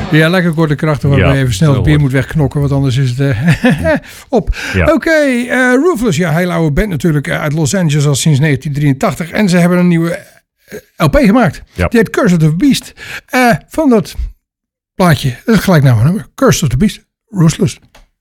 Ja, lekker korte krachten waarbij je even snel het bier moet wegknokken, want anders is het op. Ja. Oké, Ruthless, ja, heel oude band natuurlijk uit Los Angeles al sinds 1983. En ze hebben een nieuwe LP gemaakt. Ja. Die heet Curse of the Beast. Van dat plaatje, dat is gelijk naar mijn nummer. Curse of the Beast, Ruthless.